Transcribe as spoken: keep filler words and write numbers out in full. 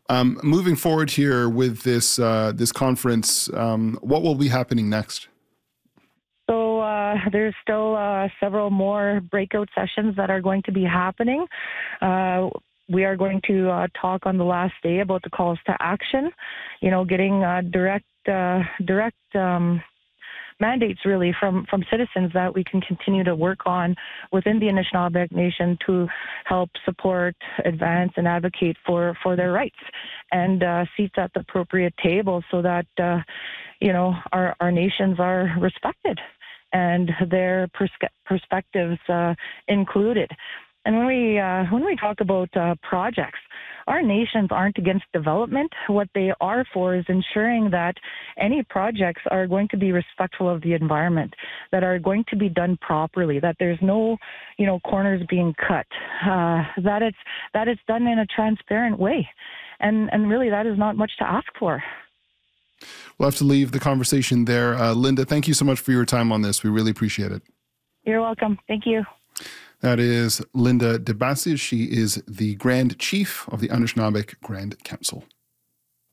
Um, moving forward here with this uh, this conference, um, what will be happening next? So uh, there's still uh, several more breakout sessions that are going to be happening. Uh, we are going to uh, talk on the last day about the calls to action, you know, getting uh, direct uh, direct um, mandates really from, from citizens that we can continue to work on within the Anishinaabe Nation to help support, advance, and advocate for, for their rights and uh, seats at the appropriate table so that, uh, you know, our, our nations are respected and their pers- perspectives uh, included. And when we uh, when we talk about uh, projects, our nations aren't against development. What they are for is ensuring that any projects are going to be respectful of the environment, that are going to be done properly, that there's no, you know, corners being cut, uh, that it's that it's done in a transparent way, and and really that is not much to ask for. We'll have to leave the conversation there. Uh, Linda, thank you so much for your time on this. We really appreciate it. You're welcome. Thank you. That is Linda DeBasis. She is the Grand Chief of the Anishinaabe Grand Council.